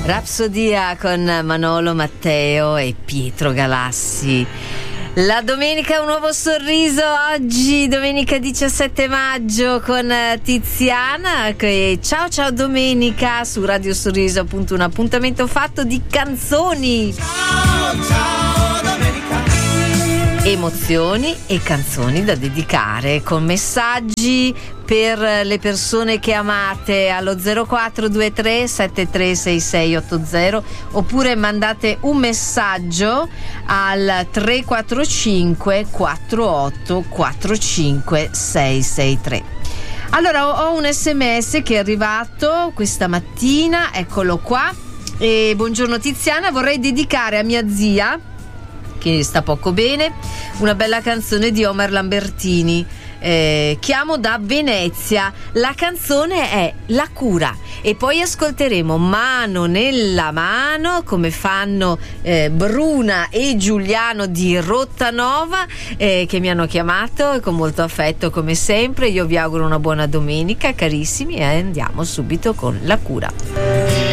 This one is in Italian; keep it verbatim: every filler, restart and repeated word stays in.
Rapsodia con Manolo Matteo e Pietro Galassi. La domenica un nuovo sorriso, oggi domenica diciassette maggio con Tiziana. Ciao ciao domenica su Radio Sorriso, appunto un appuntamento fatto di canzoni. Ciao ciao domenica. Emozioni e canzoni da dedicare con messaggi per le persone che amate allo zero quattro due tre sette tre sei sei otto zero oppure mandate un messaggio al tre quattro cinque quattro otto quattro cinque sei sei tre. Allora ho un sms che è arrivato questa mattina, eccolo qua. E buongiorno Tiziana, vorrei dedicare a mia zia che sta poco bene una bella canzone di Omar Lambertini. Eh, chiamo da Venezia, la canzone è La cura e poi ascolteremo Mano nella mano come fanno eh, Bruna e Giuliano di Rottanova eh, che mi hanno chiamato con molto affetto come sempre. Io vi auguro una buona domenica carissimi e andiamo subito con La cura.